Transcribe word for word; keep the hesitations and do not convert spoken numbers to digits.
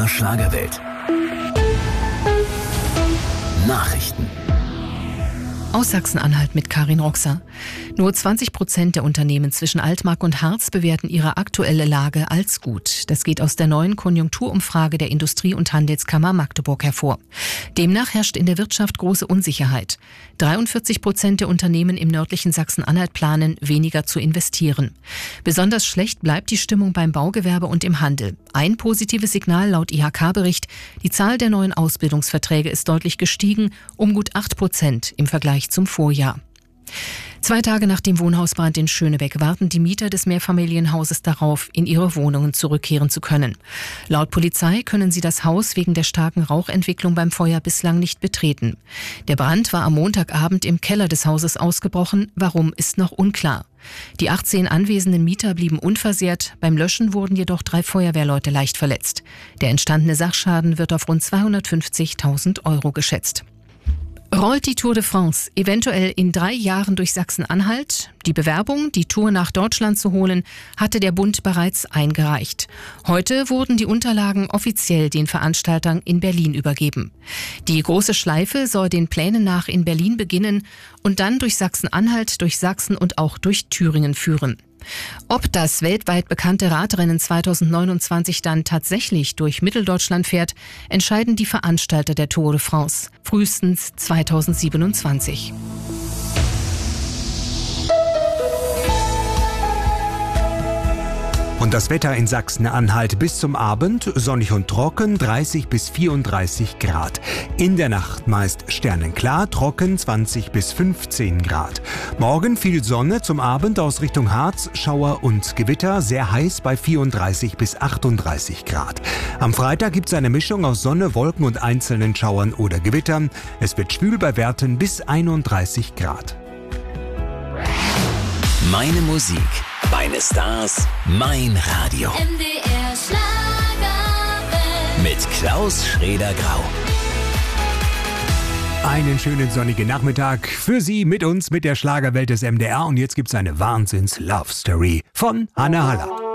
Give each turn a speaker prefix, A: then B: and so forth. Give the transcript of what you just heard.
A: Schlagerwelt. Nachrichten.
B: Aus Sachsen-Anhalt mit Karin Roxer. Nur zwanzig Prozent der Unternehmen zwischen Altmark und Harz bewerten ihre aktuelle Lage als gut. Das geht aus der neuen Konjunkturumfrage der Industrie- und Handelskammer Magdeburg hervor. Demnach herrscht in der Wirtschaft große Unsicherheit. dreiundvierzig Prozent der Unternehmen im nördlichen Sachsen-Anhalt planen, weniger zu investieren. Besonders schlecht bleibt die Stimmung beim Baugewerbe und im Handel. Ein positives Signal laut I H K-Bericht: Die Zahl der neuen Ausbildungsverträge ist deutlich gestiegen, um gut acht Prozent im Vergleich zum Vorjahr. Zwei Tage nach dem Wohnhausbrand in Schönebeck warten die Mieter des Mehrfamilienhauses darauf, in ihre Wohnungen zurückkehren zu können. Laut Polizei können sie das Haus wegen der starken Rauchentwicklung beim Feuer bislang nicht betreten. Der Brand war am Montagabend im Keller des Hauses ausgebrochen. Warum, ist noch unklar. Die achtzehn anwesenden Mieter blieben unversehrt. Beim Löschen wurden jedoch drei Feuerwehrleute leicht verletzt. Der entstandene Sachschaden wird auf rund zweihundertfünfzigtausend Euro geschätzt. Rollt die Tour de France eventuell in drei Jahren durch Sachsen-Anhalt? Die Bewerbung, die Tour nach Deutschland zu holen, hatte der Bund bereits eingereicht. Heute wurden die Unterlagen offiziell den Veranstaltern in Berlin übergeben. Die große Schleife soll den Plänen nach in Berlin beginnen und dann durch Sachsen-Anhalt, durch Sachsen und auch durch Thüringen führen. Ob das weltweit bekannte Radrennen zweitausendneunundzwanzig dann tatsächlich durch Mitteldeutschland fährt, entscheiden die Veranstalter der Tour de France, frühestens zweitausendsiebenundzwanzig.
C: Und das Wetter in Sachsen-Anhalt bis zum Abend sonnig und trocken, dreißig bis vierunddreißig Grad. In der Nacht meist sternenklar, trocken zwanzig bis fünfzehn Grad. Morgen viel Sonne, zum Abend aus Richtung Harz, Schauer und Gewitter, sehr heiß bei vierunddreißig bis achtunddreißig Grad. Am Freitag gibt es eine Mischung aus Sonne, Wolken und einzelnen Schauern oder Gewittern. Es wird schwül bei Werten bis einunddreißig Grad.
A: Meine Musik, meine Stars, mein Radio.
D: M D R Schlagerwelt.
A: Mit Klaus Schraeder-Grau.
C: Einen schönen sonnigen Nachmittag für Sie mit uns, mit der Schlagerwelt des M D R. Und jetzt gibt's eine Wahnsinns-Love-Story von Hanne Haller.